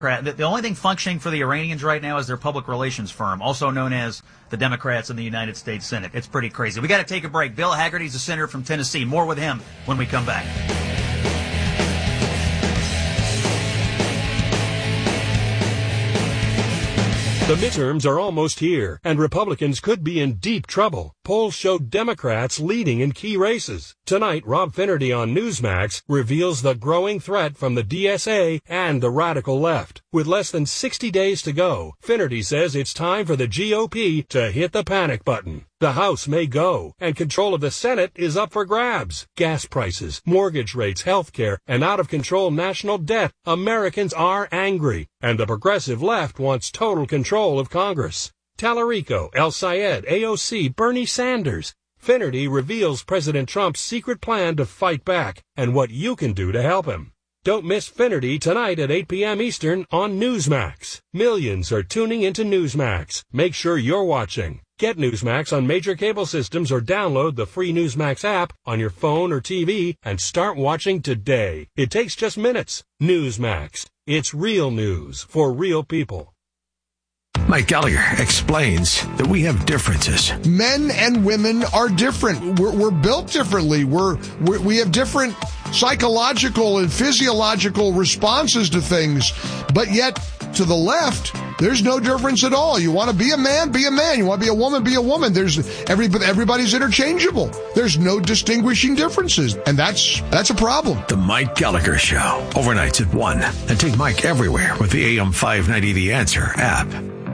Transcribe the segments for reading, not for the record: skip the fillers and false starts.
The only thing functioning for the Iranians right now is their public relations firm, also known as the Democrats in the United States Senate. It's pretty crazy. We got to take a break. Bill Hagerty's a senator from Tennessee. More with him when we come back. The midterms are almost here, and Republicans could be in deep trouble. Polls show Democrats leading in key races. Tonight, Rob Finnerty on Newsmax reveals the growing threat from the DSA and the radical left. With less than 60 days to go, Finnerty says it's time for the GOP to hit the panic button. The House may go, and control of the Senate is up for grabs. Gas prices, mortgage rates, health care, and out-of-control national debt. Americans are angry, and the progressive left wants total control of Congress. Tallarico, El Sayed, AOC, Bernie Sanders. Finnerty reveals President Trump's secret plan to fight back and what you can do to help him. Don't miss Finnerty tonight at 8 p.m. Eastern on Newsmax. Millions are tuning into Newsmax. Make sure you're watching. Get Newsmax on major cable systems or download the free Newsmax app on your phone or TV and start watching today. It takes just minutes. Newsmax. It's real news for real people. Mike Gallagher explains that we have differences. Men and women are different. We're built differently. We have different psychological and physiological responses to things. But yet, to the left, there's no difference at all. You want to be a man, be a man. You want to be a woman, be a woman. Everybody's interchangeable. There's no distinguishing differences. And that's a problem. The Mike Gallagher Show. Overnights at 1. And take Mike everywhere with the AM 590 The Answer app.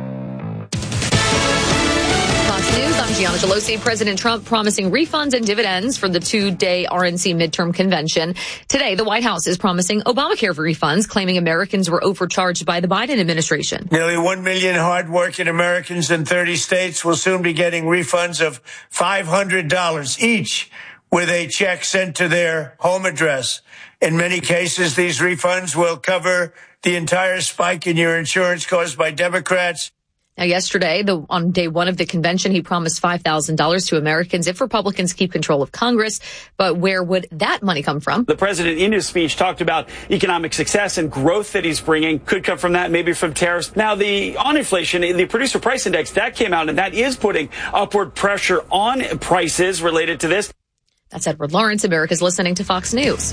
News. I'm Gianna Gelosi. President Trump promising refunds and dividends for the 2-day RNC midterm convention. Today, the White House is promising Obamacare refunds, claiming Americans were overcharged by the Biden administration. Nearly 1 million hardworking Americans in 30 states will soon be getting refunds of $500 each, with a check sent to their home address. In many cases, these refunds will cover the entire spike in your insurance caused by Democrats. Now, yesterday, on day one of the convention, he promised $5,000 to Americans if Republicans keep control of Congress. But where would that money come from? The president, in his speech, talked about economic success and growth that he's bringing. Could come from that, maybe from tariffs. Now, on inflation, the producer price index, that came out, and that is putting upward pressure on prices related to this. That's Edward Lawrence. America's listening to Fox News.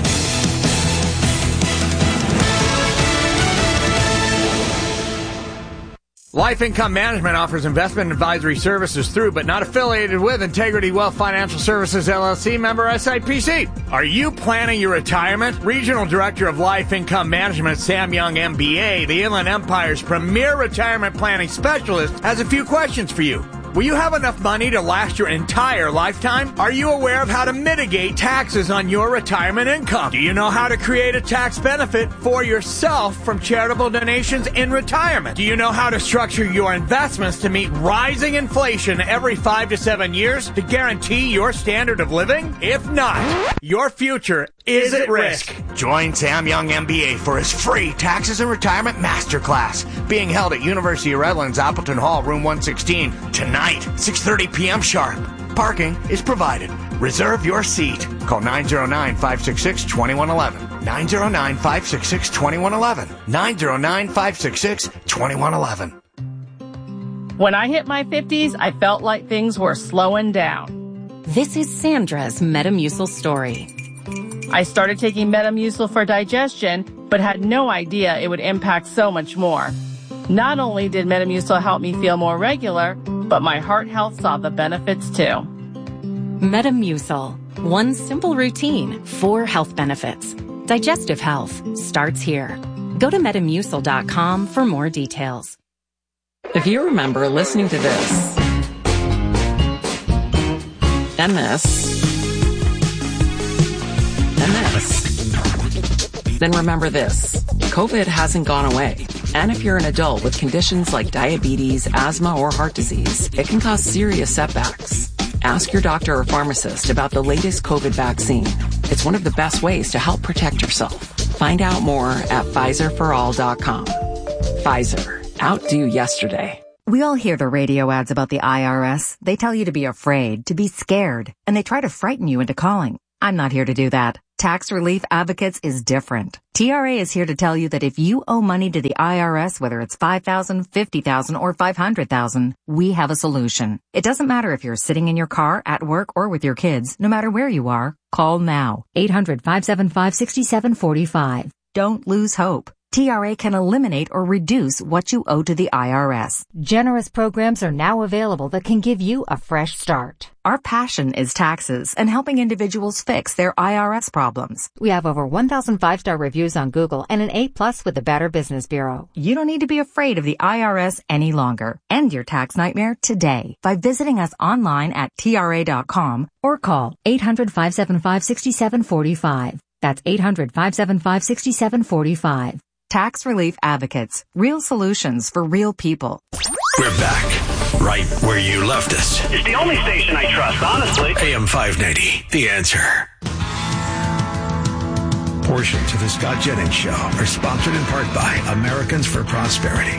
Life Income Management offers investment advisory services through, but not affiliated with, Integrity Wealth Financial Services, LLC, member SIPC. Are you planning your retirement? Regional Director of Life Income Management, Sam Young, MBA, the Inland Empire's premier retirement planning specialist, has a few questions for you. Will you have enough money to last your entire lifetime? Are you aware of how to mitigate taxes on your retirement income? Do you know how to create a tax benefit for yourself from charitable donations in retirement? Do you know how to structure your investments to meet rising inflation every 5 to 7 years to guarantee your standard of living? If not, your future is at risk. Join Sam Young MBA for his free Taxes and Retirement Masterclass, being held at University of Redlands, Appleton Hall, room 116, tonight, 6:30 p.m. sharp. Parking is provided. Reserve your seat. Call 909-566-2111. 909-566-2111. 909-566-2111. When I hit my 50s, I felt like things were slowing down. This is Sandra's Metamucil story. I started taking Metamucil for digestion, but had no idea it would impact so much more. Not only did Metamucil help me feel more regular, but my heart health saw the benefits too. Metamucil. One simple routine, 4 health benefits. Digestive health starts here. Go to Metamucil.com for more details. If you remember listening to this, and this, and this, then remember this. COVID hasn't gone away. And if you're an adult with conditions like diabetes, asthma, or heart disease, it can cause serious setbacks. Ask your doctor or pharmacist about the latest COVID vaccine. It's one of the best ways to help protect yourself. Find out more at PfizerForAll.com. Pfizer. Outdo yesterday. We all hear the radio ads about the IRS. They tell you to be afraid, to be scared, and they try to frighten you into calling. I'm not here to do that. Tax Relief Advocates is different. TRA is here to tell you that if you owe money to the IRS, whether it's $5,000, $50,000, or $500,000, we have a solution. It doesn't matter if you're sitting in your car, at work, or with your kids. No matter where you are, call now. 800-575-6745. Don't lose hope. TRA can eliminate or reduce what you owe to the IRS. Generous programs are now available that can give you a fresh start. Our passion is taxes and helping individuals fix their IRS problems. We have over 1,000 5-star reviews on Google and an A+ with the Better Business Bureau. You don't need to be afraid of the IRS any longer. End your tax nightmare today by visiting us online at TRA.com or call 800-575-6745. That's 800-575-6745. Tax Relief Advocates. Real solutions for real people. We're back, right where you left us. It's the only station I trust, honestly. AM 590, The Answer. Portions of the Scott Jennings Show are sponsored in part by Americans for Prosperity.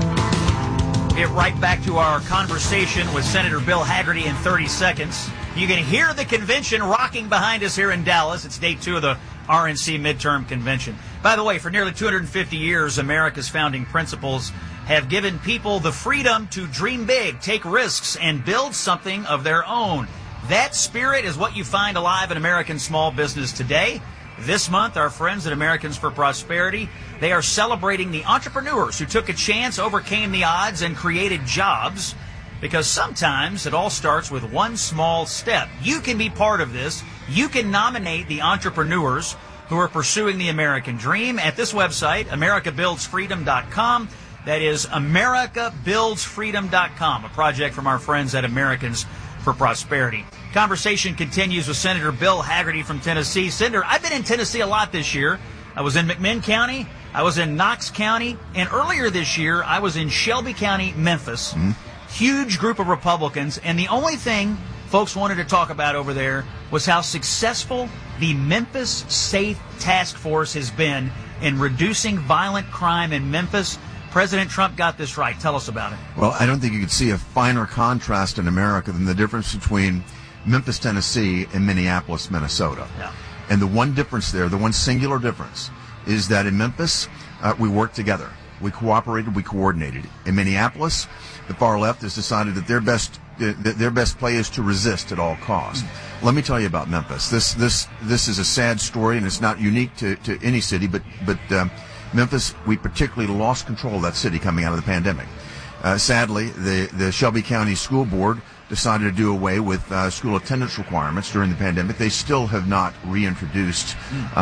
Get right back to our conversation with Senator Bill Hagerty in 30 seconds. You can hear the convention rocking behind us here in Dallas. It's day 2 of the RNC midterm convention. By the way, for nearly 250 years, America's founding principles have given people the freedom to dream big, take risks, and build something of their own. That spirit is what you find alive in American small business today. This month, our friends at Americans for Prosperity, they are celebrating the entrepreneurs who took a chance, overcame the odds, and created jobs. Because sometimes it all starts with one small step. You can be part of this. You can nominate the entrepreneurs who are pursuing the American dream at this website, americabuildsfreedom.com. That is americabuildsfreedom.com, a project from our friends at Americans for Prosperity. Conversation continues with Senator Bill Hagerty from Tennessee. Senator, I've been in Tennessee a lot this year. I was in McMinn County. I was in Knox County. And earlier this year, I was in Shelby County, Memphis. Mm-hmm. Huge group of Republicans, and the only thing folks wanted to talk about over there was how successful the Memphis Safe Task Force has been in reducing violent crime in Memphis. President Trump got this right. Tell us about it. Well, I don't think you could see a finer contrast in America than the difference between Memphis, Tennessee, and Minneapolis, Minnesota. Yeah. And the one difference there, the one singular difference, is that in Memphis, we worked together. We cooperated, we coordinated. In Minneapolis, the far left has decided that their best play is to resist at all costs. Mm-hmm. Let me tell you about Memphis. This is a sad story, and it's not unique to any city, but Memphis, we particularly lost control of that city coming out of the pandemic. Sadly, the Shelby County School Board decided to do away with school attendance requirements during the pandemic. They still have not reintroduced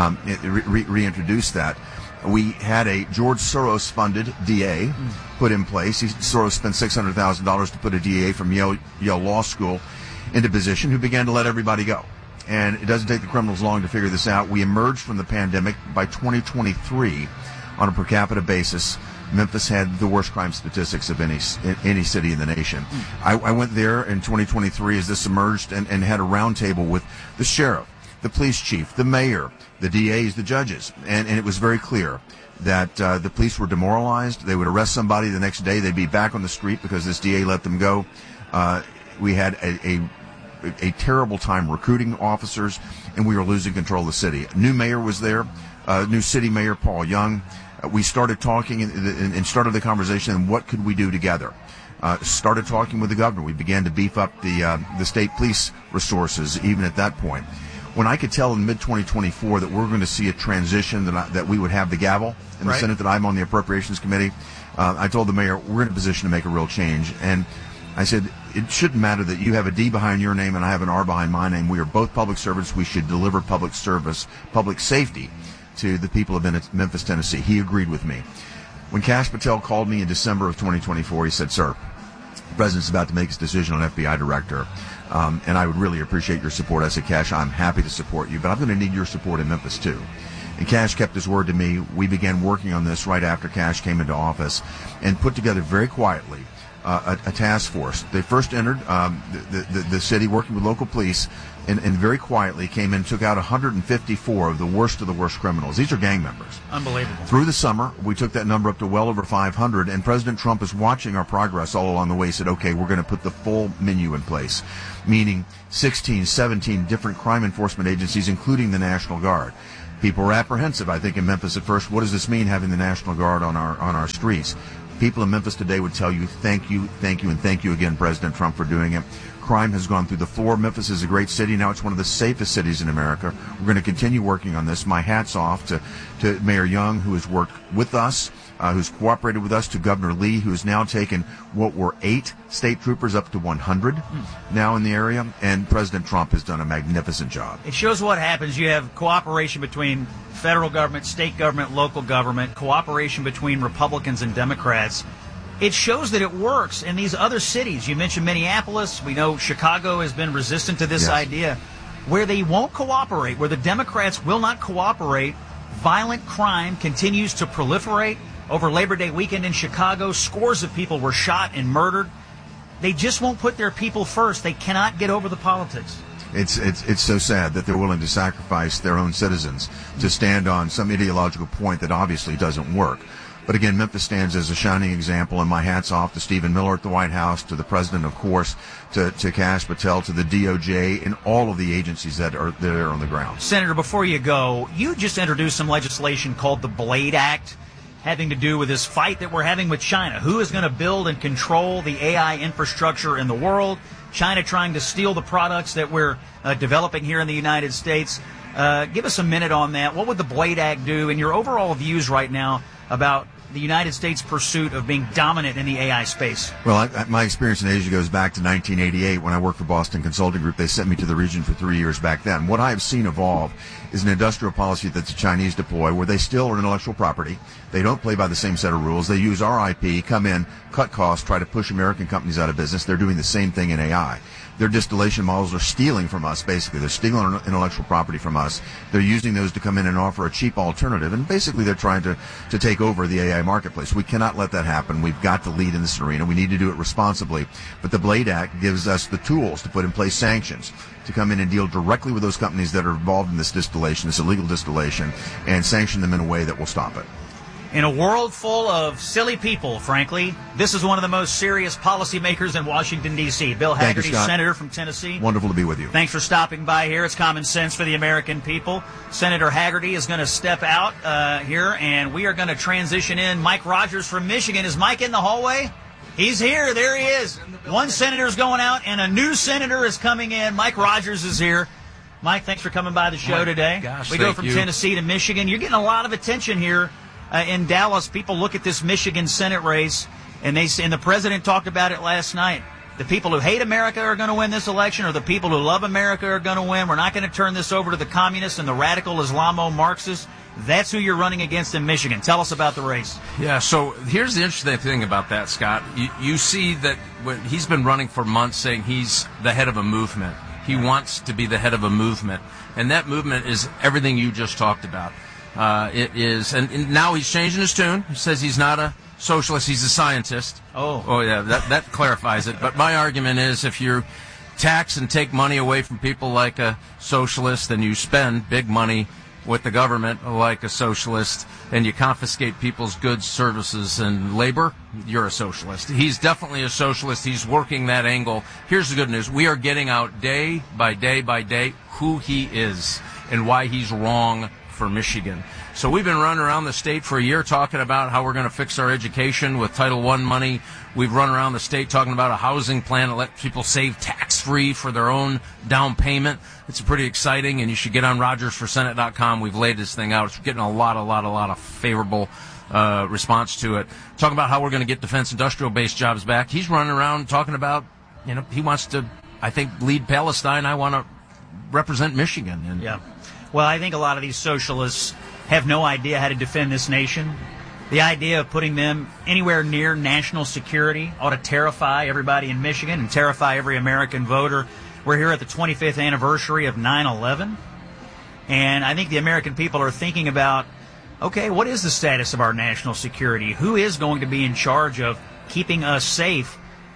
that. We had a George Soros-funded DA put in place. Soros spent $600,000 to put a DA from Yale Law School into position who began to let everybody go. And it doesn't take the criminals long to figure this out. We emerged from the pandemic by 2023 on a per capita basis. Memphis had the worst crime statistics of any city in the nation. I went there in 2023 as this emerged and had a roundtable with the sheriff, the police chief, the mayor, the DAs, the judges, and it was very clear that the police were demoralized. They would arrest somebody the next day. They'd be back on the street because this DA let them go. We had a terrible time recruiting officers, and we were losing control of the city. A new mayor was there, new city mayor, Paul Young. We started talking and started the conversation on what could we do together. Started talking with the governor. We began to beef up the state police resources even at that point. When I could tell in mid-2024 that we're going to see a transition, that we would have the gavel in the Senate, that I'm on the Appropriations Committee, I told the mayor, we're in a position to make a real change. And I said, it shouldn't matter that you have a D behind your name and I have an R behind my name. We are both public servants. We should deliver public service, public safety to the people of Memphis, Tennessee. He agreed with me. When Kash Patel called me in December of 2024, he said, sir, the president's about to make his decision on FBI director. And I would really appreciate your support. I said, Kash, I'm happy to support you, but I'm going to need your support in Memphis, too. And Kash kept his word to me. We began working on this right after Kash came into office and put together very quietly a task force. They first entered the city working with local police and very quietly came in, took out 154 of the worst criminals. These are gang members. Unbelievable. Through the summer, we took that number up to well over 500, and President Trump is watching our progress all along the way. He said, okay, we're going to put the full menu in place, meaning 16, 17 different crime enforcement agencies, including the National Guard. People were apprehensive, I think, in Memphis at first. What does this mean, having the National Guard on our streets? People in Memphis today would tell you, thank you, and thank you again, President Trump, for doing it. Crime has gone through the floor. Memphis is a great city. Now it's one of the safest cities in America. We're going to continue working on this. My hat's off to Mayor Young, who has worked with us, who's cooperated with us, to Governor Lee, who has now taken what were 8 state troopers up to 100 now in the area. And President Trump has done a magnificent job. It shows what happens. You have cooperation between federal government, state government, local government, cooperation between Republicans and Democrats. It shows that it works in these other cities. You mentioned Minneapolis. We know Chicago has been resistant to this idea. Where they won't cooperate, where the Democrats will not cooperate, violent crime continues to proliferate. Over Labor Day weekend in Chicago, scores of people were shot and murdered. They just won't put their people first. They cannot get over the politics. It's so sad that they're willing to sacrifice their own citizens to stand on some ideological point that obviously doesn't work. But again, Memphis stands as a shining example, and my hat's off to Stephen Miller at the White House, to the president, of course, to Kash Patel, to the DOJ, and all of the agencies that are there on the ground. Senator, before you go, you just introduced some legislation called the Blade Act, having to do with this fight that we're having with China. Who is going to build and control the AI infrastructure in the world? China trying to steal the products that we're developing here in the United States. Give us a minute on that. What would the Blade Act do, and your overall views right now about the United States' pursuit of being dominant in the AI space? Well, my experience in Asia goes back to 1988 when I worked for Boston Consulting Group. They sent me to the region for 3 years back then. What I have seen evolve is an industrial policy that the Chinese deploy, where they steal our intellectual property. They don't play by the same set of rules. They use our IP, come in, cut costs, try to push American companies out of business. They're doing the same thing in AI. Their distillation models are stealing from us, basically. They're stealing our intellectual property from us. They're using those to come in and offer a cheap alternative. And basically they're trying to take over the AI marketplace. We cannot let that happen. We've got to lead in this arena. We need to do it responsibly. But the Blade Act gives us the tools to put in place sanctions to come in and deal directly with those companies that are involved in this distillation, this illegal distillation, and sanction them in a way that will stop it. In a world full of silly people, frankly, this is one of the most serious policymakers in Washington, D.C. Bill Hagerty, Senator from Tennessee. Wonderful to be with you. Thanks for stopping by here. It's common sense for the American people. Senator Hagerty is going to step out here, and we are going to transition in Mike Rogers from Michigan. Is Mike in the hallway? He's here. There he is. One senator's going out, and a new senator is coming in. Mike Rogers is here. Mike, thanks for coming by the show today. Gosh, we go from Tennessee to Michigan. You're getting a lot of attention here. In Dallas, people look at this Michigan Senate race, and the president talked about it last night. The people who hate America are going to win this election, or the people who love America are going to win. We're not going to turn this over to the communists and the radical Islamo-Marxists. That's who you're running against in Michigan. Tell us about the race. Yeah, so here's the interesting thing about that, Scott. You see that he's been running for months saying he's the head of a movement. He wants to be the head of a movement. And that movement is everything you just talked about. It is, and now he's changing his tune. He says he's not a socialist, he's a scientist. Oh yeah, that clarifies it. But my argument is, if you tax and take money away from people like a socialist, and you spend big money with the government like a socialist, and you confiscate people's goods, services, and labor, you're a socialist. He's definitely a socialist. He's working that angle. Here's the good news. We are getting out day by day who he is and why he's wrong for Michigan. So we've been running around the state for a year talking about how we're going to fix our education with Title I money. We've run around the state talking about a housing plan that lets people save tax-free for their own down payment. It's pretty exciting, and you should get on RogersForSenate.com. We've laid this thing out. It's getting a lot of favorable response to it. Talking about how we're going to get defense industrial-based jobs back. He's running around talking about, he wants to, I think, lead Palestine. I want to represent Michigan. And yeah. Well, I think a lot of these socialists have no idea how to defend this nation. The idea of putting them anywhere near national security ought to terrify everybody in Michigan and terrify every American voter. We're here at the 25th anniversary of 9/11, and I think the American people are thinking about, okay, what is the status of our national security? Who is going to be in charge of keeping us safe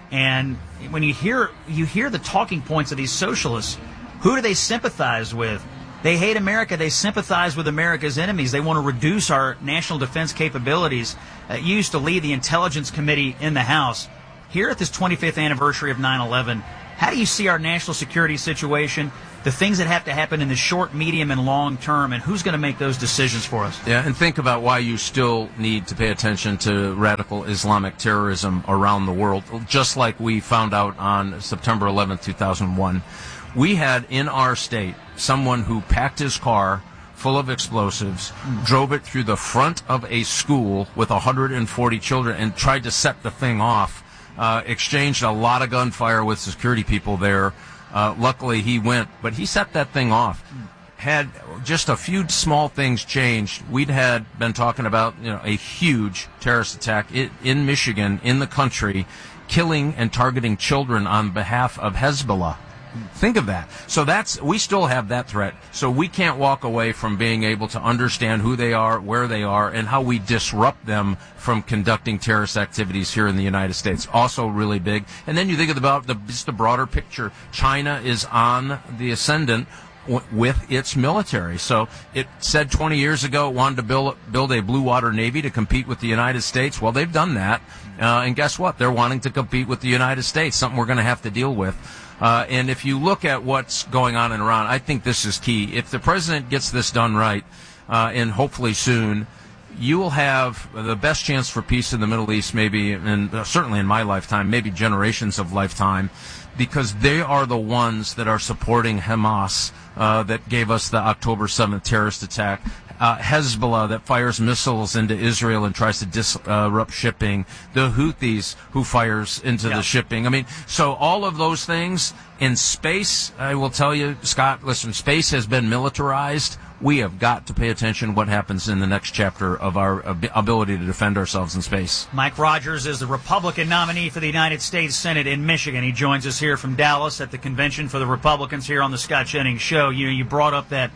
And when you hear the talking points of these socialists, who do they sympathize with? They hate America. They sympathize with America's enemies. They want to reduce our national defense capabilities. You used to lead the Intelligence Committee in the House. Here at this 25th anniversary of 9/11, how do you see our national security situation, the things that have to happen in the short, medium, and long term, and who's going to make those decisions for us? Yeah, and think about why you still need to pay attention to radical Islamic terrorism around the world, just like we found out on September 11th, 2001. We had in our state someone who packed his car full of explosives, drove it through the front of a school with 140 children, and tried to set the thing off. Exchanged a lot of gunfire with security people there. Luckily, he went, but he set that thing off. Had just a few small things changed, we'd been talking about a huge terrorist attack in Michigan, in the country, killing and targeting children on behalf of Hezbollah. Think of that. So we still have that threat. So we can't walk away from being able to understand who they are, where they are, and how we disrupt them from conducting terrorist activities here in the United States. Also really big. And then you think about just the broader picture. China is on the ascendant with its military. So it said 20 years ago it wanted to build a blue water navy to compete with the United States. Well, they've done that. And guess what? They're wanting to compete with the United States, something we're going to have to deal with. And if you look at what's going on in Iran, I think this is key. If the president gets this done right, and hopefully soon, you will have the best chance for peace in the Middle East, maybe, and certainly in my lifetime, maybe generations of lifetime, because they are the ones that are supporting Hamas, that gave us the October 7th terrorist attack. Hezbollah that fires missiles into Israel and tries to disrupt shipping, the Houthis who fires into the shipping. I mean, so all of those things in space, I will tell you, Scott, listen, space has been militarized. We have got to pay attention to what happens in the next chapter of our ability to defend ourselves in space. Mike Rogers is the Republican nominee for the United States Senate in Michigan. He joins us here from Dallas at the convention for the Republicans here on the Scott Jennings Show. You brought up that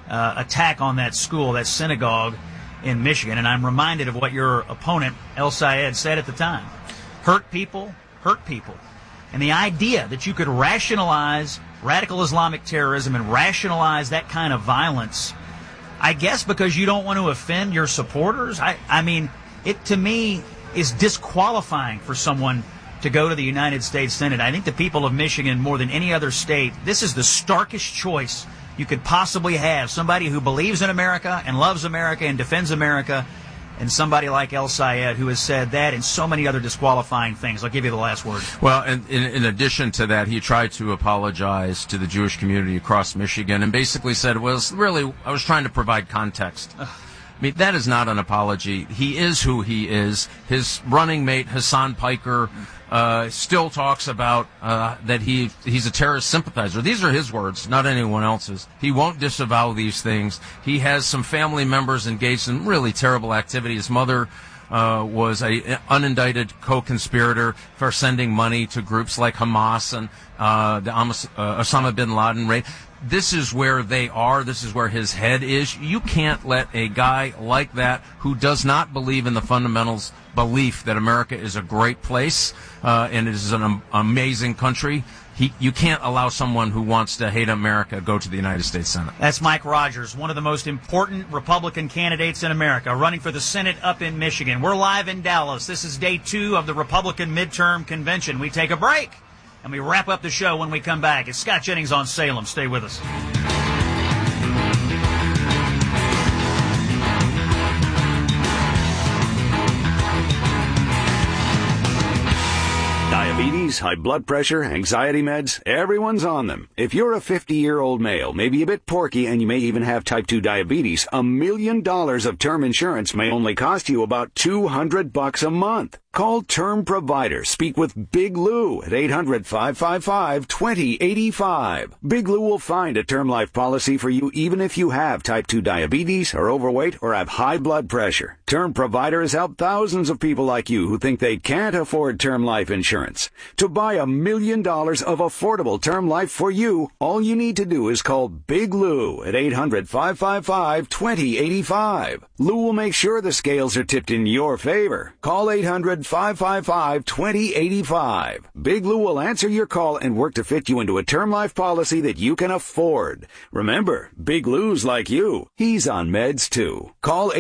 attack on that school, that synagogue in Michigan, and I'm reminded of what your opponent, El Sayed, said at the time. Hurt people. And the idea that you could rationalize radical Islamic terrorism and rationalize that kind of violence, I guess because you don't want to offend your supporters, I mean, it to me is disqualifying for someone to go to the United States Senate. I think the people of Michigan, more than any other state, this is the starkest choice you could possibly have. Somebody who believes in America and loves America and defends America, and somebody like El Sayed who has said that and so many other disqualifying things. I'll give you the last word. Well, and in addition to that, he tried to apologize to the Jewish community across Michigan and basically said, well, really, I was trying to provide context. I mean, that is not an apology. He is who he is. His running mate, Hassan Piker, still talks about that he's a terrorist sympathizer. These are his words, not anyone else's. He won't disavow these things. He has some family members engaged in really terrible activity. His mother was a unindicted co-conspirator for sending money to groups like Hamas and the Osama bin Laden raid. This is where they are. This is where his head is. You can't let a guy like that, who does not believe in the fundamentals, belief that America is a great place and it is an amazing country. You can't allow someone who wants to hate America go to the United States Senate. That's Mike Rogers, one of the most important Republican candidates in America, running for the Senate up in Michigan. We're live in Dallas. This is day 2 of the Republican midterm convention. We take a break, and we wrap up the show when we come back. It's Scott Jennings on Salem. Stay with us. Diabetes, high blood pressure, anxiety meds, everyone's on them. If you're a 50-year-old male, maybe a bit porky, and you may even have type 2 diabetes, $1 million of term insurance may only cost you about $200 a month. Call Term Provider. Speak with Big Lou at 800-555-2085. Big Lou will find a term life policy for you even if you have type 2 diabetes, are overweight, or have high blood pressure. Term Provider has helped thousands of people like you who think they can't afford term life insurance. To buy $1 million of affordable term life for you, all you need to do is call Big Lou at 800-555-2085. Lou will make sure the scales are tipped in your favor. Call 800-555-2085 800-555-2085. Big Lou will answer your call and work to fit you into a term life policy that you can afford. Remember, Big Lou's like you. He's on meds too. Call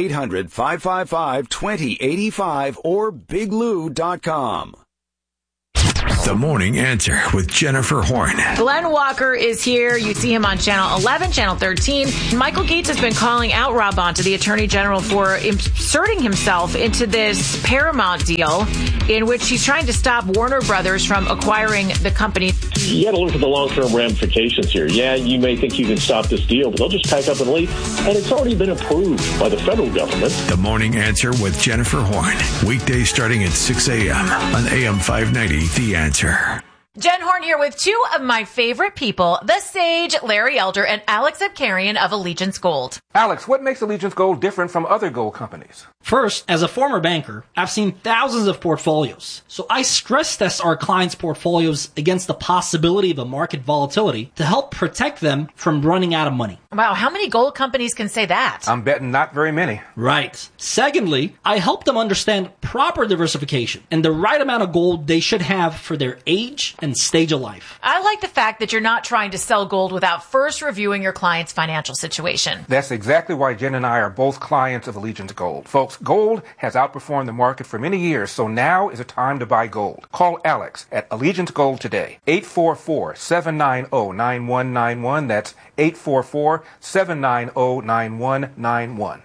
800-555-2085 or biglou.com. The Morning Answer with Jennifer Horn. Glenn Walker is here. You see him on Channel 11, Channel 13. Michael Gates has been calling out Rob Bonta, the Attorney General, for inserting himself into this Paramount deal in which he's trying to stop Warner Brothers from acquiring the company. You got to look at the long-term ramifications here. Yeah, you may think you can stop this deal, but they'll just pack up and leave. And it's already been approved by the federal government. The Morning Answer with Jennifer Horn. Weekdays starting at 6 a.m. on AM 590, The Answer. Jen Horn here with two of my favorite people, the Sage, Larry Elder, and Alex Abkarian of Allegiance Gold. Alex, what makes Allegiance Gold different from other gold companies? First, as a former banker, I've seen thousands of portfolios. So I stress test our clients' portfolios against the possibility of a market volatility to help protect them from running out of money. Wow, how many gold companies can say that? I'm betting not very many. Right. Secondly, I help them understand proper diversification and the right amount of gold they should have for their age and stage of life. I like the fact that you're not trying to sell gold without first reviewing your client's financial situation. That's exactly why Jen and I are both clients of Allegiance Gold. Folks, gold has outperformed the market for many years, so now is a time to buy gold. Call Alex at Allegiance Gold today. 844-790-9191. That's 844-790-9191.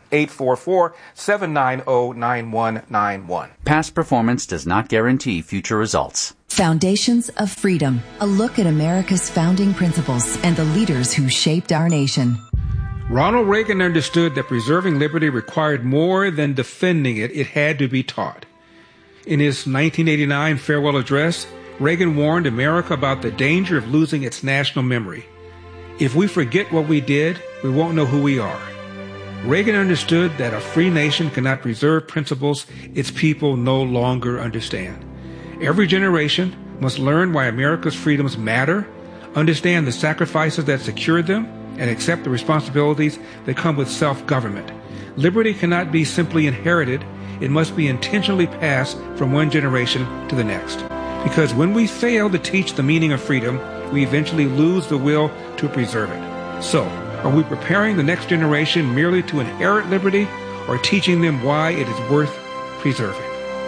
844-790-9191. Past performance does not guarantee future results. Foundations of Freedom, a look at America's founding principles and the leaders who shaped our nation. Ronald Reagan understood that preserving liberty required more than defending it. It had to be taught. In his 1989 farewell address, Reagan warned America about the danger of losing its national memory. If we forget what we did, we won't know who we are. Reagan understood that a free nation cannot preserve principles its people no longer understand. Every generation must learn why America's freedoms matter, understand the sacrifices that secured them, and accept the responsibilities that come with self-government. Liberty cannot be simply inherited. It must be intentionally passed from one generation to the next. Because when we fail to teach the meaning of freedom, we eventually lose the will to preserve it. So, are we preparing the next generation merely to inherit liberty, or teaching them why it is worth preserving?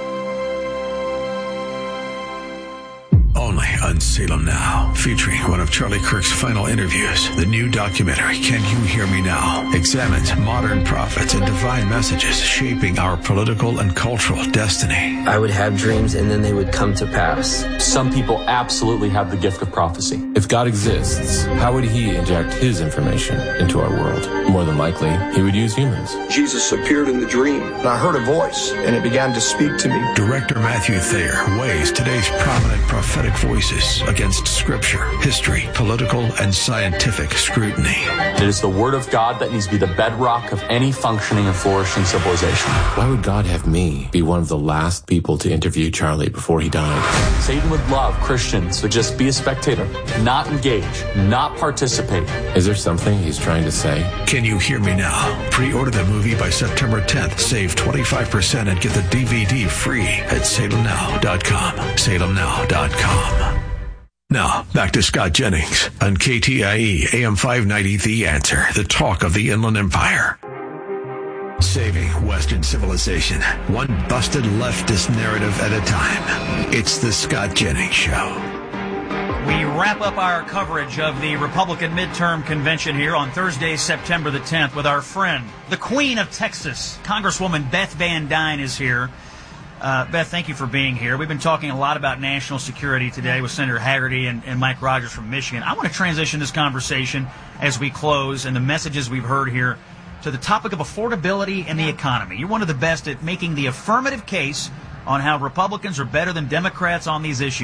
Only on Salem Now, featuring one of Charlie Kirk's final interviews. The new documentary, Can You Hear Me Now?, examines modern prophets and divine messages shaping our political and cultural destiny. I would have dreams and then they would come to pass. Some people absolutely have the gift of prophecy. If God exists, how would he inject his information into our world? More than likely, he would use humans. Jesus appeared in the dream, and I heard a voice, and it began to speak to me. Director Matthew Thayer weighs today's prominent prophetic voices against scripture, history, political, and scientific scrutiny. It is the word of God that needs to be the bedrock of any functioning and flourishing civilization. Why would God have me be one of the last people to interview Charlie before he died? Satan would love Christians to just be a spectator, not engage, not participate. Is there something he's trying to say? Can You Hear Me Now? Pre-order the movie by September 10th. Save 25% and get the DVD free at salemnow.com. salemnow.com. Now, back to Scott Jennings on KTIE AM 590, The Answer, the talk of the Inland Empire. Saving Western civilization, one busted leftist narrative at a time. It's the Scott Jennings Show. We wrap up our coverage of the Republican midterm convention here on Thursday, September the 10th, with our friend, the Queen of Texas, Congresswoman Beth Van Duyne is here. Beth, thank you for being here. We've been talking a lot about national security today with Senator Hagerty and Mike Rogers from Michigan. I want to transition this conversation as we close and the messages we've heard here to the topic of affordability and the economy. You're one of the best at making the affirmative case on how Republicans are better than Democrats on these issues.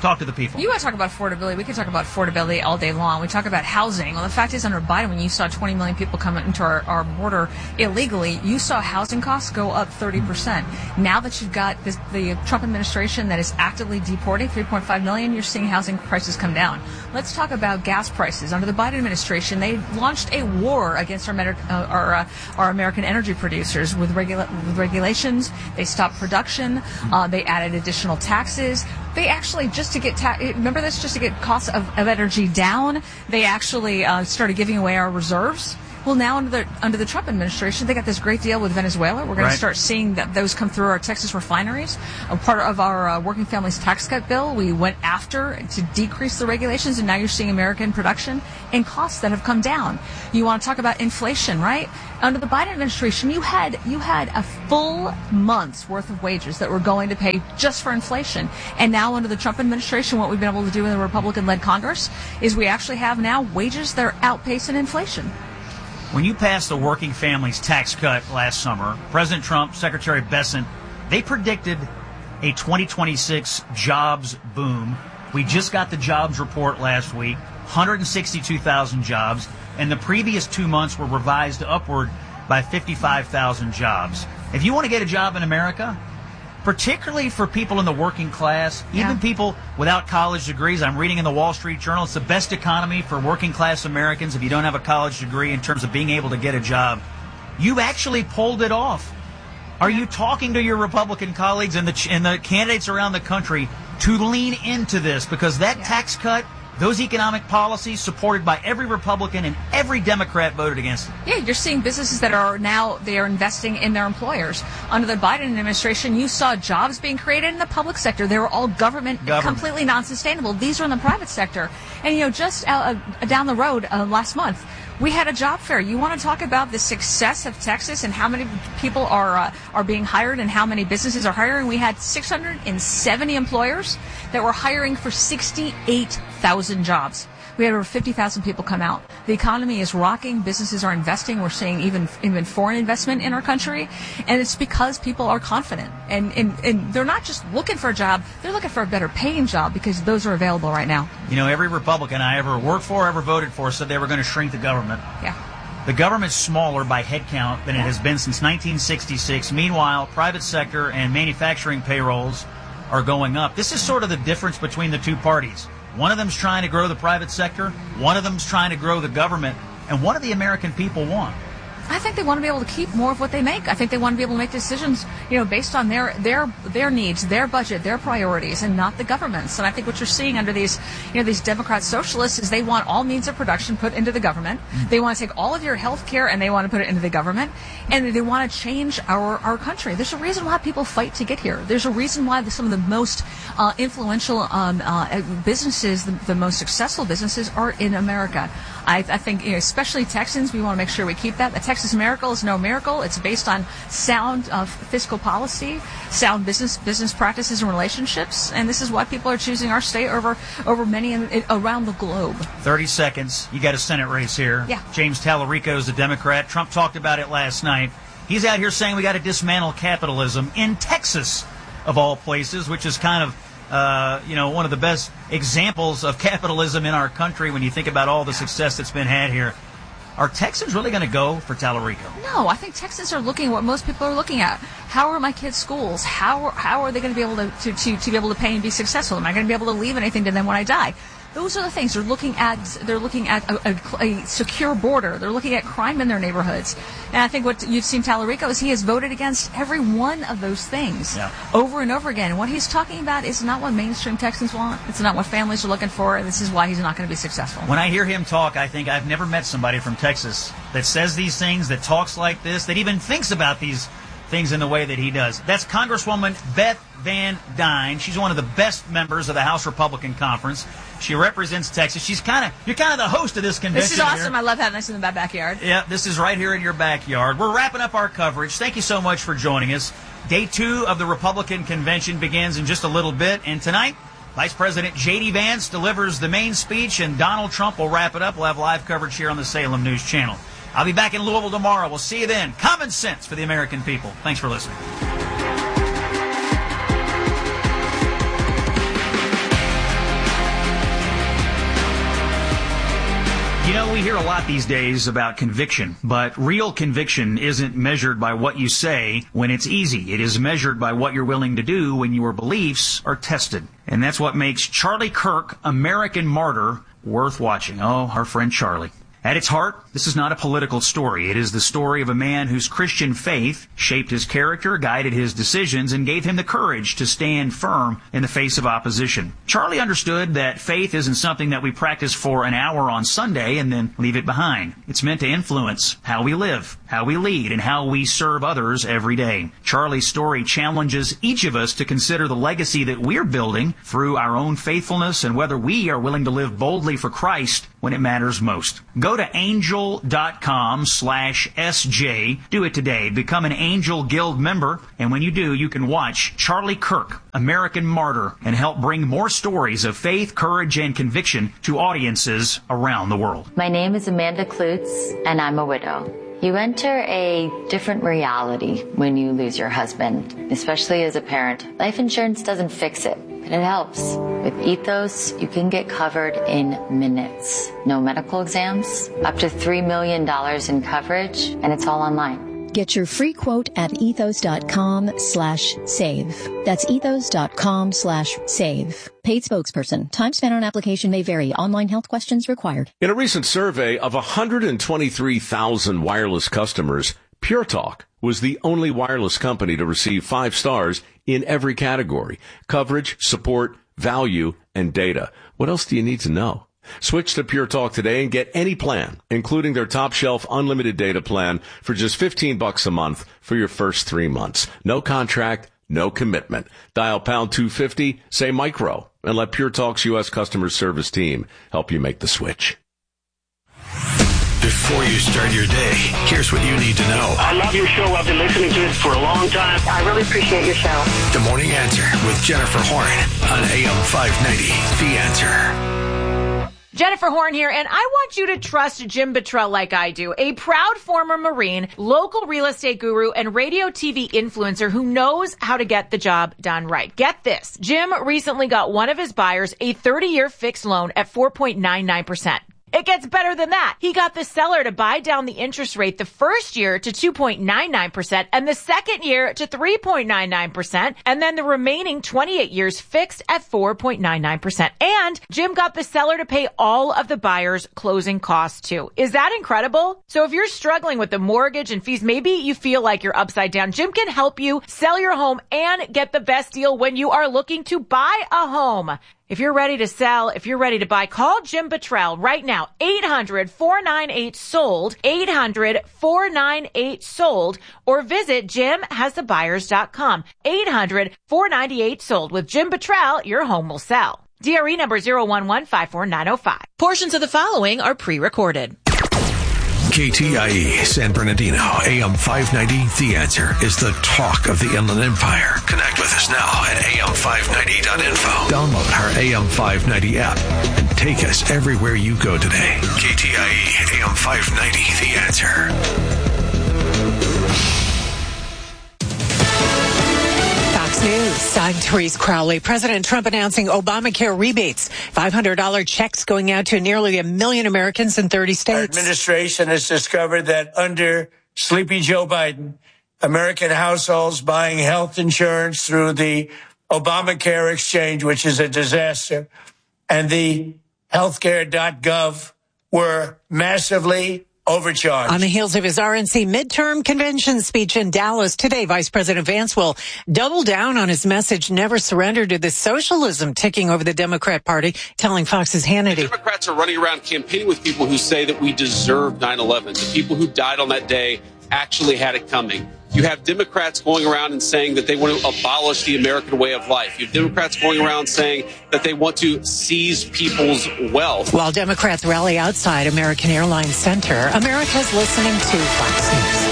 Talk to the people. You want to talk about affordability. We can talk about affordability all day long. We talk about housing. Well, the fact is, under Biden, when you saw 20 million people come into our border illegally, you saw housing costs go up 30%. Now that you've got the Trump administration that is actively deporting 3.5 million, you're seeing housing prices come down. Let's talk about gas prices. Under the Biden administration, they launched a war against our American energy producers with regulations. They stopped production. They added additional taxes. They actually, just to get costs of energy down, they actually started giving away our reserves. Well, now under the Trump administration, they got this great deal with Venezuela. We're going to start seeing those come through our Texas refineries. Part of our working families tax cut bill, we went after to decrease the regulations, and now you're seeing American production and costs that have come down. You want to talk about inflation, right? Under the Biden administration, you had a full month's worth of wages that were going to pay just for inflation. And now under the Trump administration, what we've been able to do in the Republican-led Congress is we actually have now wages that are outpacing inflation. When you passed the working families tax cut last summer, President Trump, Secretary Bessent, they predicted a 2026 jobs boom. We just got the jobs report last week, 162,000 jobs, and the previous 2 months were revised upward by 55,000 jobs. If you want to get a job in America, particularly for people in the working class, even people without college degrees. I'm reading in the Wall Street Journal, it's the best economy for working class Americans if you don't have a college degree in terms of being able to get a job. You've actually pulled it off. Are you talking to your Republican colleagues and the candidates around the country to lean into this? Because that tax cut, those economic policies supported by every Republican and every Democrat voted against it. Yeah, you're seeing businesses that are now, they are investing in their employers. Under the Biden administration, you saw jobs being created in the public sector. They were all government. Completely non-sustainable. These are in the private sector. And, just down the road last month, we had a job fair. You want to talk about the success of Texas and how many people are being hired and how many businesses are hiring? We had 670 employers that were hiring for 68,000 jobs. We had over 50,000 people come out. The economy is rocking. Businesses are investing. We're seeing even foreign investment in our country. And it's because people are confident. And they're not just looking for a job. They're looking for a better paying job because those are available right now. Every Republican I ever worked for, ever voted for, said they were going to shrink the government. Yeah. The government's smaller by head count than it has been since 1966. Meanwhile, private sector and manufacturing payrolls are going up. This is sort of the difference between the two parties. One of them's trying to grow the private sector, one of them's trying to grow the government, and what do the American people want? I think they want to be able to keep more of what they make. I think they want to be able to make decisions, based on their needs, their budget, their priorities, and not the government's. And I think what you're seeing under these Democrat socialists is they want all means of production put into the government. They want to take all of your health care and they want to put it into the government. And they want to change our country. There's a reason why people fight to get here. There's a reason why some of the most influential businesses, the most successful businesses, are in America. I think, especially Texans, we want to make sure we keep that. The Texas miracle is no miracle. It's based on sound fiscal policy, sound business practices and relationships, and this is why people are choosing our state over many around the globe. 30 seconds. You got a Senate race here. Yeah. James Tallarico is a Democrat. Trump talked about it last night. He's out here saying we got to dismantle capitalism in Texas, of all places, which is kind of one of the best examples of capitalism in our country when you think about all the success that's been had here. Are Texans really going to go for Tallarico? No, I think Texans are looking at what most people are looking at. How are my kids' schools? How are they going to be able to be able to pay and be successful? Am I going to be able to leave anything to them when I die? Those are the things they're looking at. They're looking at a secure border. They're looking at crime in their neighborhoods. And I think what you've seen Tallarico is he has voted against every one of those things over and over again. And what he's talking about is not what mainstream Texans want. It's not what families are looking for. And this is why he's not going to be successful. When I hear him talk, I think I've never met somebody from Texas that says these things, that talks like this, that even thinks about these things in the way that he does. That's Congresswoman Beth Van Dyne. She's one of the best members of the House Republican Conference. She represents Texas. You're kind of the host of this convention. This is awesome. Here. I love having this in my backyard. Yeah, this is right here in your backyard. We're wrapping up our coverage. Thank you so much for joining us. Day 2 of the Republican convention begins in just a little bit. And tonight, Vice President J.D. Vance delivers the main speech, and Donald Trump will wrap it up. We'll have live coverage here on the Salem News Channel. I'll be back in Louisville tomorrow. We'll see you then. Common sense for the American people. Thanks for listening. we hear a lot these days about conviction, but real conviction isn't measured by what you say when it's easy. It is measured by what you're willing to do when your beliefs are tested. And that's what makes Charlie Kirk, American Martyr, worth watching. Oh, our friend Charlie. At its heart, this is not a political story. It is the story of a man whose Christian faith shaped his character, guided his decisions, and gave him the courage to stand firm in the face of opposition. Charlie understood that faith isn't something that we practice for an hour on Sunday and then leave it behind. It's meant to influence how we live, how we lead, and how we serve others every day. Charlie's story challenges each of us to consider the legacy that we're building through our own faithfulness and whether we are willing to live boldly for Christ when it matters most. Go to angel.com/SJ. Do it today. Become an Angel Guild member. And when you do, you can watch Charlie Kirk, American Martyr, and help bring more stories of faith, courage, and conviction to audiences around the world. My name is Amanda Klutz, and I'm a widow. You enter a different reality when you lose your husband, especially as a parent. Life insurance doesn't fix it, but it helps. With Ethos, you can get covered in minutes. No medical exams, up to $3 million in coverage, and it's all online. Get your free quote at ethos.com/save. That's ethos.com/save. Paid spokesperson. Time spent on application may vary. Online health questions required. In a recent survey of 123,000 wireless customers, Pure Talk was the only wireless company to receive 5 stars in every category: coverage, support, value, and data. What else do you need to know? Switch to Pure Talk today and get any plan, including their top shelf unlimited data plan for just $15 a month for your first 3 months. No contract, no commitment. Dial pound 250, say micro, and let Pure Talk's U.S. customer service team help you make the switch. Before you start your day, here's what you need to know. I love your show. I've been listening to it for a long time. I really appreciate your show. The Morning Answer with Jennifer Horn on AM 590. The Answer. Jennifer Horn here, and I want you to trust Jim Buttrell like I do, a proud former Marine, local real estate guru, and radio TV influencer who knows how to get the job done right. Get this. Jim recently got one of his buyers a 30-year fixed loan at 4.99%. It gets better than that. He got the seller to buy down the interest rate the first year to 2.99% and the second year to 3.99%, and then the remaining 28 years fixed at 4.99%. And Jim got the seller to pay all of the buyer's closing costs too. Is that incredible? So if you're struggling with the mortgage and fees, maybe you feel like you're upside down, Jim can help you sell your home and get the best deal when you are looking to buy a home. If you're ready to sell, if you're ready to buy, call Jim Buttrell right now. 800-498-SOLD, 800-498-SOLD, or visit jimhasthebuyers.com. 800-498-SOLD. With Jim Buttrell, your home will sell. DRE number 011-54905. Portions of the following are pre-recorded. KTIE San Bernardino, AM 590, The Answer, is the talk of the Inland Empire. Connect with us now at am590.info. Download our AM 590 app and take us everywhere you go today. KTIE, AM 590, The Answer. News. I'm Therese Crowley. President Trump announcing Obamacare rebates, $500 checks going out to nearly 1 million Americans in 30 states. Our administration has discovered that under Sleepy Joe Biden, American households buying health insurance through the Obamacare exchange, which is a disaster, and the healthcare.gov were massively overcharged. On the heels of his RNC midterm convention speech in Dallas today, Vice President Vance will double down on his message, never surrender to the socialism ticking over the Democrat Party, telling Fox's Hannity. Democrats are running around campaigning with people who say that we deserve 9/11. The people who died on that day actually had it coming. You have Democrats going around and saying that they want to abolish the American way of life. You have Democrats going around saying that they want to seize people's wealth. While Democrats rally outside American Airlines Center, America's listening to Fox News.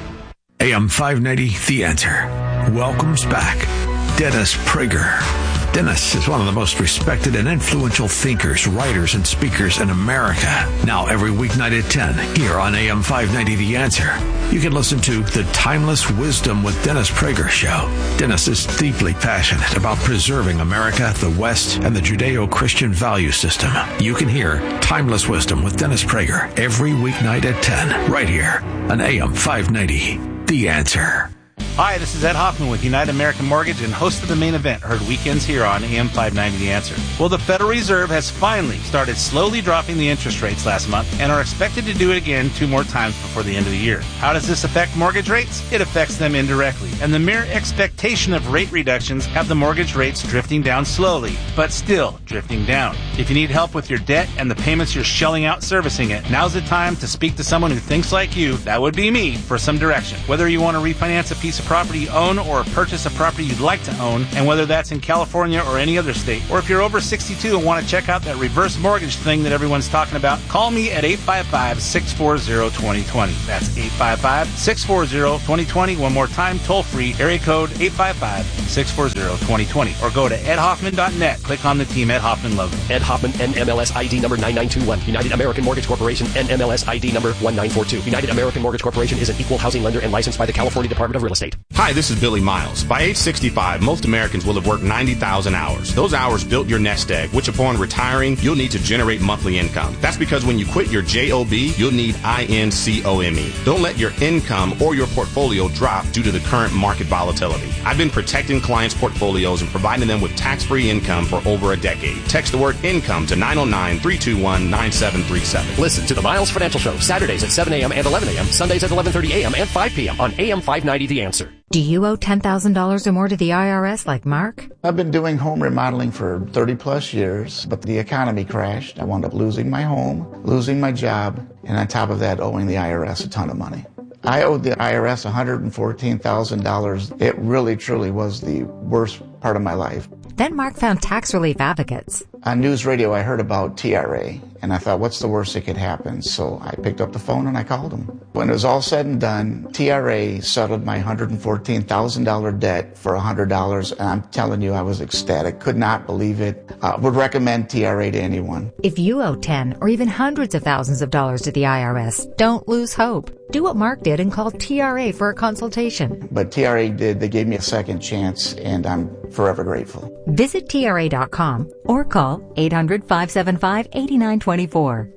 AM 590, The Answer. Welcomes back Dennis Prager. Dennis is one of the most respected and influential thinkers, writers, and speakers in America. Now every weeknight at 10 here on AM 590 The Answer. You can listen to The Timeless Wisdom with Dennis Prager Show. Dennis is deeply passionate about preserving America, the West, and the Judeo-Christian value system. You can hear Timeless Wisdom with Dennis Prager every weeknight at 10 right here on AM 590 The Answer. Hi, this is Ed Hoffman with United American Mortgage and host of The Main Event, heard weekends here on AM 590 The Answer. Well, the Federal Reserve has finally started slowly dropping the interest rates last month and are expected to do it again 2 more times before the end of the year. How does this affect mortgage rates? It affects them indirectly, and the mere expectation of rate reductions have the mortgage rates drifting down slowly, but still drifting down. If you need help with your debt and the payments you're shelling out servicing it, now's the time to speak to someone who thinks like you, that would be me, for some direction. Whether you want to refinance a piece of property you own or purchase a property you'd like to own, and whether that's in California or any other state, or if you're over 62 and want to check out that reverse mortgage thing that everyone's talking about, call me at 855-640-2020. That's 855-640-2020. One more time, toll free, area code 855-640-2020, or go to edhoffman.net. Click on the Team Ed Hoffman logo. Ed Hoffman, NMLS ID number 9921. United American Mortgage Corporation, NMLS ID number 1942. United American Mortgage Corporation is an equal housing lender and licensed by the California Department of Real Estate. Hi, this is Billy Miles. By age 65, most Americans will have worked 90,000 hours. Those hours built your nest egg, which upon retiring, you'll need to generate monthly income. That's because when you quit your JOB, you'll need INCOME. Don't let your income or your portfolio drop due to the current market volatility. I've been protecting clients' portfolios and providing them with tax-free income for over a decade. Text the word income to 909-321-9737. Listen to the Miles Financial Show, Saturdays at 7 a.m. and 11 a.m., Sundays at 11:30 a.m. and 5 p.m. on AM 590 The Answer. Do you owe $10,000 or more to the IRS like Mark? I've been doing home remodeling for 30 plus years, but the economy crashed. I wound up losing my home, losing my job, and on top of that, owing the IRS a ton of money. I owed the IRS $114,000. It really, truly was the worst part of my life. Then Mark found tax relief advocates. On news radio, I heard about TRA, and I thought, what's the worst that could happen? So I picked up the phone and I called them. When it was all said and done, TRA settled my $114,000 debt for $100, and I'm telling you, I was ecstatic. Could not believe it. Would recommend TRA to anyone. If you owe 10 or even hundreds of thousands of dollars to the IRS, don't lose hope. Do what Mark did and call TRA for a consultation. But TRA did. They gave me a second chance, and I'm forever grateful. Visit TRA.com or call 800-575-8924.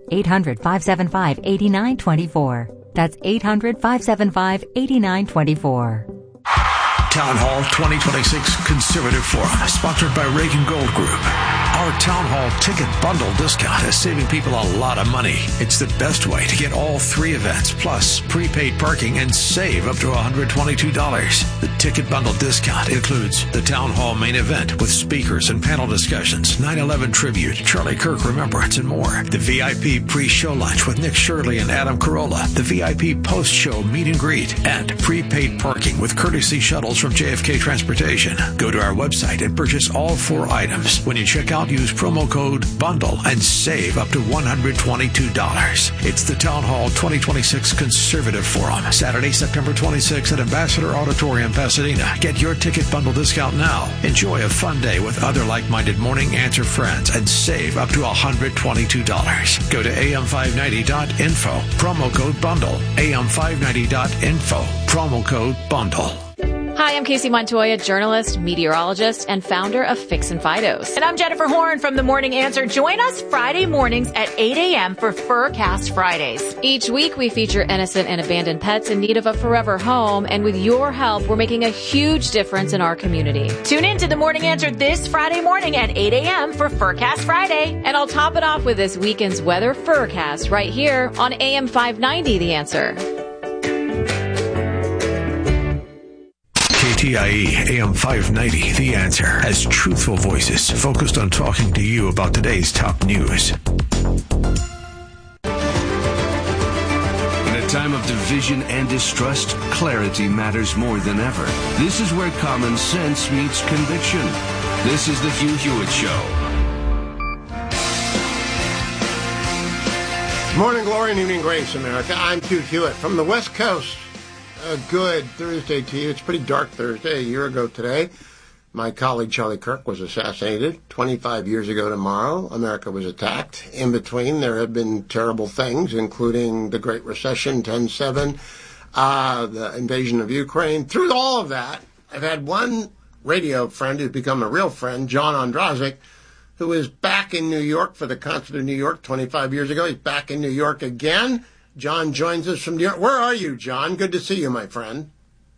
800-575-8924. That's 800-575-8924. Town Hall 2026 Conservative Forum, sponsored by Reagan Gold Group. Our Town Hall ticket bundle discount is saving people a lot of money. It's the best way to get all 3 events, plus prepaid parking, and save up to $122. The ticket bundle discount includes the Town Hall main event with speakers and panel discussions, 9/11 tribute, Charlie Kirk remembrance, and more. The VIP pre-show lunch with Nick Shirley and Adam Carolla. The VIP post-show meet and greet, and prepaid parking with courtesy shuttles from JFK Transportation. Go to our website and purchase all 4 items. When you check out, use promo code BUNDLE and save up to $122. It's the Town Hall 2026 Conservative Forum, Saturday, September 26th at Ambassador Auditorium, Pasadena. Get your ticket bundle discount now. Enjoy a fun day with other like-minded Morning Answer friends and save up to $122. Go to am590.info, promo code BUNDLE. am590.info, promo code BUNDLE. Hi, I'm Casey Montoya, journalist, meteorologist, and founder of Fix and Fidos. And I'm Jennifer Horn from The Morning Answer. Join us Friday mornings at 8 a.m. for Furcast Fridays. Each week, we feature innocent and abandoned pets in need of a forever home. And with your help, we're making a huge difference in our community. Tune in to The Morning Answer this Friday morning at 8 a.m. for Furcast Friday. And I'll top it off with this weekend's weather Furcast right here on AM 590 The Answer. KTIE AM 590, The Answer, has truthful voices focused on talking to you about today's top news. In a time of division and distrust, clarity matters more than ever. This is where common sense meets conviction. This is the Hugh Hewitt Show. Morning glory and evening grace, America. I'm Hugh Hewitt from the West Coast. A good Thursday to you. It's a pretty dark Thursday, a year ago today. My colleague Charlie Kirk was assassinated 25 years ago tomorrow. America was attacked. In between, there have been terrible things, including the Great Recession, 10/7, the invasion of Ukraine. Through all of that, I've had one radio friend who's become a real friend, John Ondrazik, who is back in New York for the concert in New York 25 years ago. He's back in New York again. John joins us from New York. Where are you, John? Good to see you, my friend.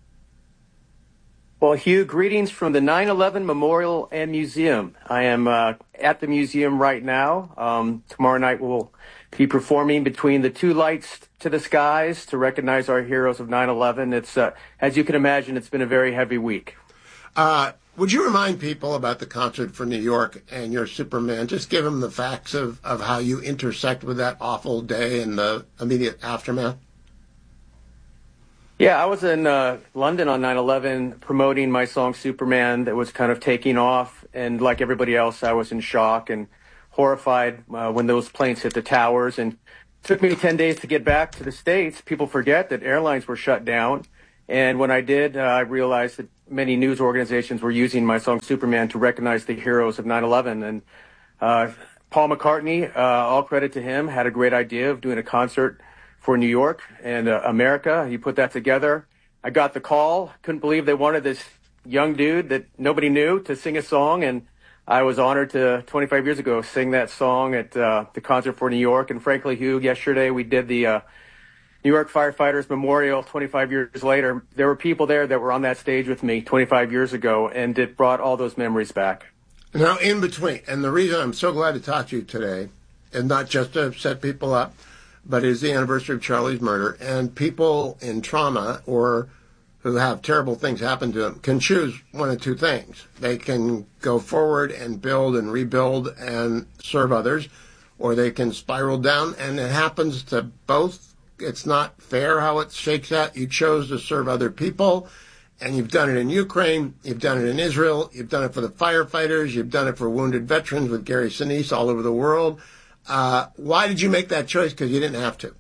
Well, Hugh, greetings from the 9/11 Memorial and Museum. I am at the museum right now. Tomorrow night we'll be performing Between the Two Lights to the Skies to recognize our heroes of 9/11. It's, as you can imagine, it's been a very heavy week. Would you remind people about the concert for New York and your Superman? Just give them the facts of how you intersect with that awful day and the immediate aftermath. Yeah, I was in London on 9/11 promoting my song Superman that was kind of taking off. And like everybody else, I was in shock and horrified when those planes hit the towers. And it took me 10 days to get back to the States. People forget that airlines were shut down. And when I did, I realized that many news organizations were using my song Superman to recognize the heroes of 9/11. And Paul McCartney, all credit to him, had a great idea of doing a concert for New York and America. He put that together. I got the call. Couldn't believe they wanted this young dude that nobody knew to sing a song. And I was honored to, 25 years ago, sing that song at the concert for New York. And frankly, Hugh, yesterday we did the New York Firefighters Memorial 25 years later. There were people there that were on that stage with me 25 years ago, and it brought all those memories back. Now, in between, and the reason I'm so glad to talk to you today, and not just to set people up, but it's the anniversary of Charlie's murder, and people in trauma or who have terrible things happen to them can choose one of two things. They can go forward and build and rebuild and serve others, or they can spiral down, and it happens to both. It's not fair how it shakes out. You chose to serve other people, and you've done it in Ukraine, you've done it in Israel, you've done it for the firefighters, you've done it for wounded veterans with Gary Sinise all over the world. Why did you make that choice? Because you didn't have to.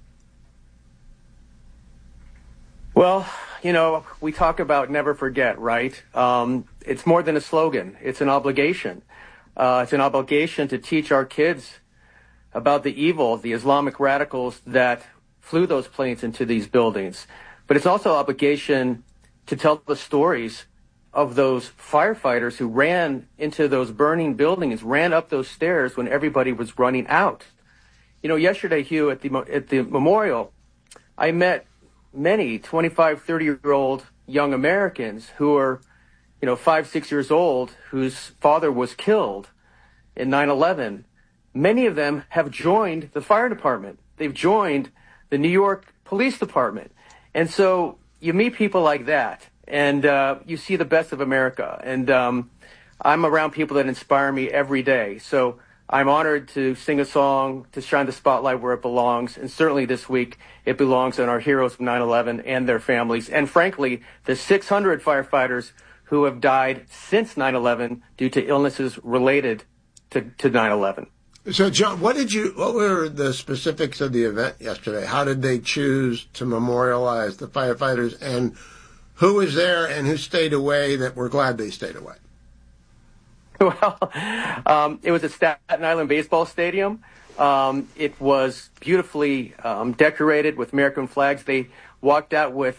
Well, you know, we talk about never forget, right? It's more than a slogan. It's an obligation. It's an obligation to teach our kids about the evil, the Islamic radicals that flew those planes into these buildings. But it's also an obligation to tell the stories of those firefighters who ran into those burning buildings, ran up those stairs when everybody was running out. You know, yesterday, Hugh, at the memorial, I met many 25, 30-year-old young Americans who are, 5, 6 years old, whose father was killed in 9/11. Many of them have joined the fire department. They've joined the New York Police Department. And so you meet people like that, and you see the best of America. And I'm around people that inspire me every day. So I'm honored to sing a song, to shine the spotlight where it belongs. And certainly this week, it belongs on our heroes of 9/11 and their families. And frankly, the 600 firefighters who have died since 9/11 due to illnesses related to 9/11. So, John, what were the specifics of the event yesterday? How did they choose to memorialize the firefighters, and who was there and who stayed away that we're glad they stayed away? Well, it was at Staten Island Baseball Stadium. It was beautifully decorated with American flags. They walked out with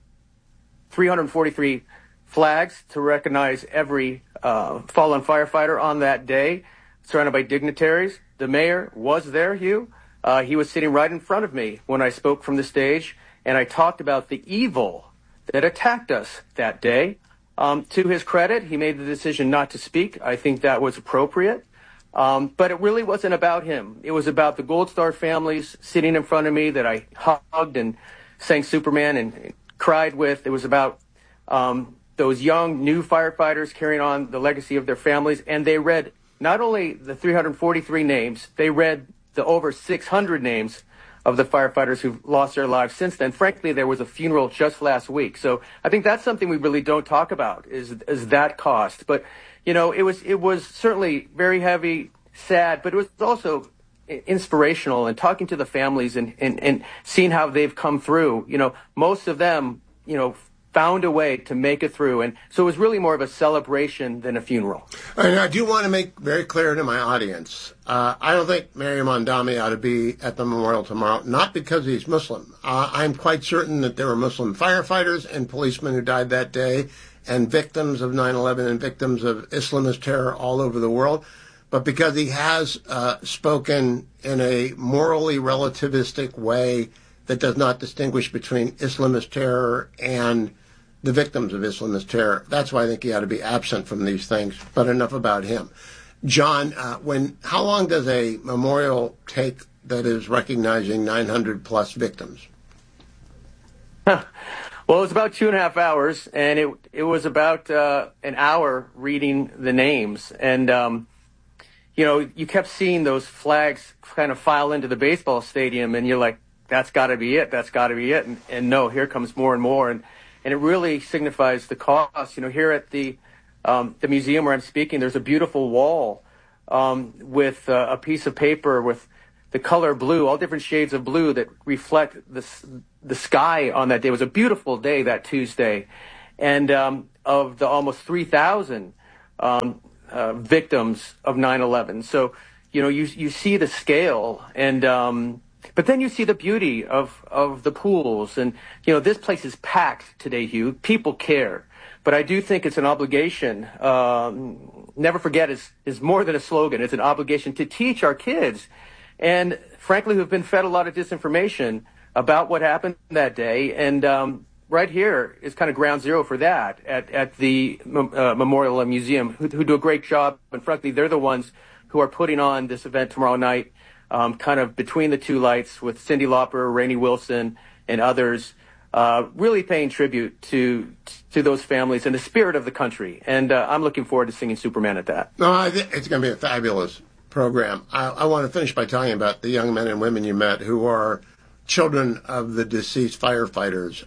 343 flags to recognize every fallen firefighter on that day, surrounded by dignitaries. The mayor was there, Hugh. He was sitting right in front of me when I spoke from the stage, and I talked about the evil that attacked us that day. To his credit, he made the decision not to speak. I think that was appropriate. But it really wasn't about him. It was about the Gold Star families sitting in front of me that I hugged and sang Superman and cried with. It was about those young new firefighters carrying on the legacy of their families. And they read not only the 343 names, they read the over 600 names of the firefighters who've lost their lives since then. Frankly, there was a funeral just last week. So I think that's something we really don't talk about is that cost. But, it was certainly very heavy, sad, but it was also inspirational, and talking to the families and seeing how they've come through. Most of them, found a way to make it through. And so it was really more of a celebration than a funeral. And I do want to make very clear to my audience, I don't think Maryam Mamdani ought to be at the memorial tomorrow, not because he's Muslim. I'm quite certain that there were Muslim firefighters and policemen who died that day, and victims of 9/11 and victims of Islamist terror all over the world, but because he has spoken in a morally relativistic way that does not distinguish between Islamist terror and the victims of Islamist terror. That's why I think he ought to be absent from these things, but enough about him. John, how long does a memorial take that is recognizing 900 plus victims? Well, it was about 2.5 hours, and it was about an hour reading the names. And, you kept seeing those flags kind of file into the baseball stadium, and you're like, that's got to be it. That's got to be it. And no, here comes more and more. And it really signifies the cost. Here at the museum where I'm speaking, there's a beautiful wall with a piece of paper with the color blue, all different shades of blue that reflect the sky on that day. It was a beautiful day that Tuesday. And of the almost 3,000 victims of 9/11. So, you see the scale, and but then you see the beauty of the pools. And, this place is packed today, Hugh. People care. But I do think it's an obligation. Never forget is more than a slogan. It's an obligation to teach our kids, and frankly, who've been fed a lot of disinformation about what happened that day. And right here is kind of ground zero for that at the Memorial and Museum, who do a great job. And frankly, they're the ones who are putting on this event tomorrow night, kind of between the two lights with Cyndi Lauper, Rainey Wilson, and others, really paying tribute to those families and the spirit of the country. And I'm looking forward to singing Superman at that. No, I think it's going to be a fabulous program. I want to finish by telling you about the young men and women you met who are children of the deceased firefighters.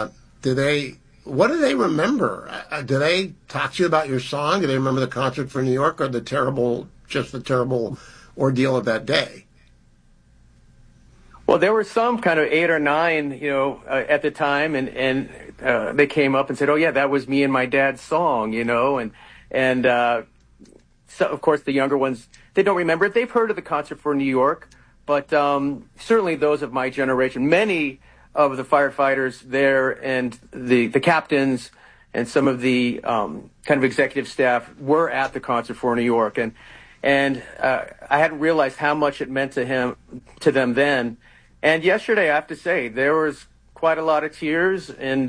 What do they remember? Do they talk to you about your song? Do they remember the concert for New York, or the terrible ordeal of that day? Well, there were some kind of 8 or 9, at the time, and they came up and said, "Oh yeah, that was me and my dad's song," and so of course the younger ones, they don't remember it. They've heard of the concert for New York, but certainly those of my generation, many of the firefighters there and the captains and some of the kind of executive staff were at the concert for New York, and I hadn't realized how much it meant to them then. And yesterday, I have to say, there was quite a lot of tears, and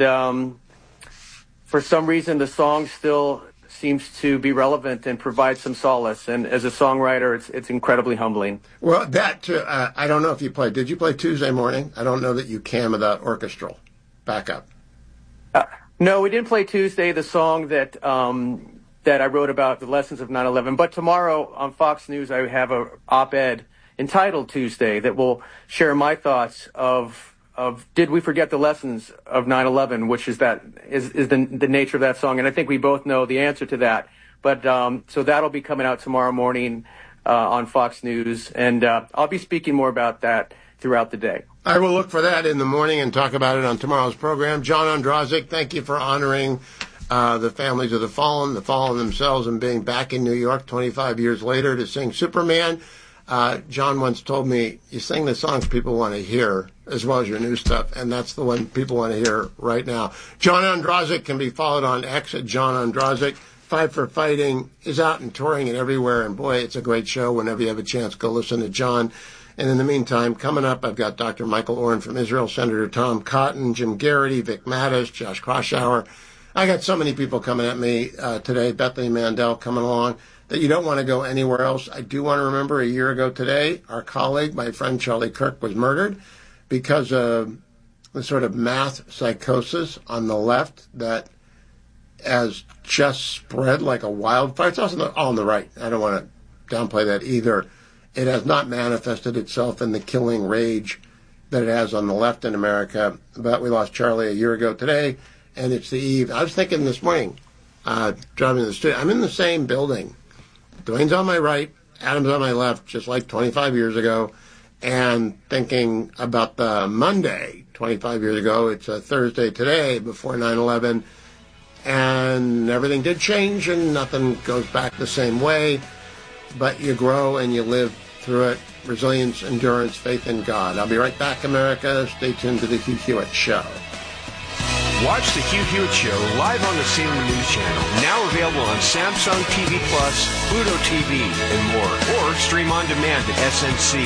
for some reason, the song still seems to be relevant and provide some solace. And as a songwriter, it's incredibly humbling. Well, I don't know if you played. Did you play Tuesday Morning? I don't know that you can without orchestral backup. No, we didn't play Tuesday, the song that I wrote about the lessons of 9/11. But tomorrow on Fox News, I have an op-ed entitled Tuesday that will share my thoughts of did we forget the lessons of 9/11, which is the nature of that song. And I think we both know the answer to that. But so that'll be coming out tomorrow morning on Fox News. And I'll be speaking more about that throughout the day. I will look for that in the morning and talk about it on tomorrow's program. John Ondrasik, thank you for honoring the families of the fallen themselves, and being back in New York 25 years later to sing Superman. John once told me, you sing the songs people want to hear as well as your new stuff, and that's the one people want to hear right now. John Ondrasik can be followed on X at John Ondrasik. Fight for Fighting is out and touring and everywhere, and boy, it's a great show. Whenever you have a chance, go listen to John. And in the meantime, coming up, I've got Dr. Michael Oren from Israel, Senator Tom Cotton, Jim Garrity, Vic Mattis, Josh Kraushaar. I got so many people coming at me today, Bethany Mandel coming along, that you don't want to go anywhere else. I do want to remember a year ago today, our colleague, my friend Charlie Kirk, was murdered because of the sort of math psychosis on the left that has just spread like a wildfire. It's also all on the right. I don't want to downplay that either. It has not manifested itself in the killing rage that it has on the left in America. But we lost Charlie a year ago today, and it's the eve. I was thinking this morning, driving to the studio, I'm in the same building. Dwayne's on my right, Adam's on my left, just like 25 years ago. and thinking about the Monday 25 years ago. It's a Thursday today before 9/11, and everything did change and nothing goes back the same way, but you grow and you live through it. Resilience, endurance, faith in God. I'll be right back, America. Stay tuned to the Hugh Hewitt Show. Watch the Hugh Hewitt Show live on the Salem News Channel. Now available on Samsung TV Plus, Pluto TV, and more. Or stream on demand at SNC.